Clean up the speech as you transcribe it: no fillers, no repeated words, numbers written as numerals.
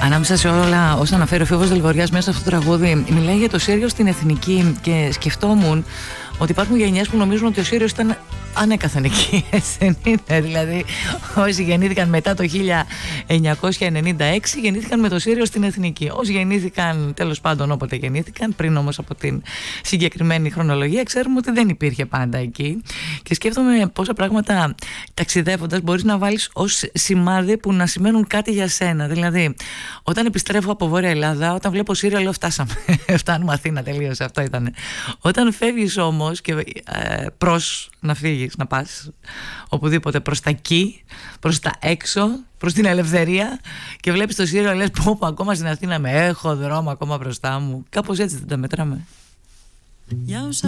Ανάμεσα σε όλα όσα αναφέρει ο Φίβος Δελβοριάς μέσα σε αυτό το τραγούδι, μιλάει για το Σύριο στην Εθνική και σκεφτόμουν ότι υπάρχουν γενιές που νομίζουν ότι ο Σύριος ήταν ανέκαθεν εκεί, δεν είναι? Δηλαδή όσοι γεννήθηκαν μετά το 1996 γεννήθηκαν με το Σύριο στην Εθνική. Όσοι γεννήθηκαν τέλος πάντων όποτε γεννήθηκαν, πριν όμως από την συγκεκριμένη χρονολογία, ξέρουμε ότι δεν υπήρχε πάντα εκεί. Και σκέφτομαι πόσα πράγματα ταξιδεύοντας μπορείς να βάλεις ως σημάδι που να σημαίνουν κάτι για σένα. Δηλαδή όταν επιστρέφω από Βόρεια Ελλάδα, όταν βλέπω Σύριο λέω φτάνουμε Αθήνα, τελείωσε, αυτό ήταν. Όταν φεύγεις όμως και προς να φύγεις, να πας οπουδήποτε προς τα εκεί, προς τα έξω, προς την ελευθερία και βλέπεις το Σύριο, λες πω ακόμα στην Αθήνα έχω δρόμο ακόμα μπροστά μου. Κάπως έτσι δεν τα μετράμε. Για όσα